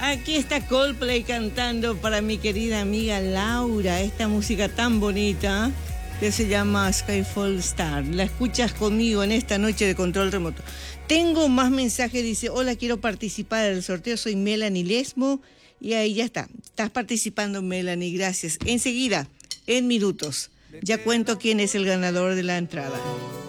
Aquí está Coldplay cantando para mi querida amiga Laura, esta música tan bonita que se llama Skyfall Star. La escuchas conmigo en esta noche de control remoto. Tengo más mensajes, dice, hola, quiero participar del sorteo, soy Melanie Lesmo. Y ahí ya está, estás participando, Melanie, gracias. Enseguida, en minutos, ya cuento quién es el ganador de la entrada.